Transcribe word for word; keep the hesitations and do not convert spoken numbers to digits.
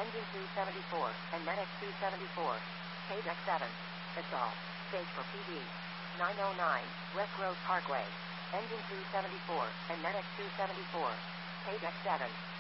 Engine two seventy-four, and NetX two seventy-four. Page X seven. Install. Stage for P D. nine oh nine, West Road Parkway. Engine two seventy-four, and NetX two seventy-four. Page X seven.